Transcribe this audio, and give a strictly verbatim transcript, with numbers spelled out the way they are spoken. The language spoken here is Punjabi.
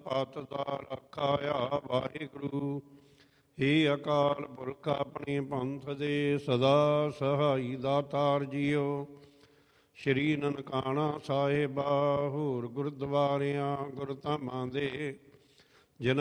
ਪਤ ਦਾ ਰਖਾਇਆ ਵਾਹਿਗੁਰੂ। हे ਅਕਾਲ ਪੁਰਖ ਆਪਣੇ ਪੰਥ ਦੇ ਸਦਾ ਸਹਾਈ ਦਾਤਾਰ ਜੀਓ। ਸ਼੍ਰੀ ਨਨਕਾਣਾ ਸਾਹਿਬਾ ਹੋਰ ਗੁਰਦੁਆਰਿਆਂ ਗੁਰਧਾਮਾਂ ਦੇ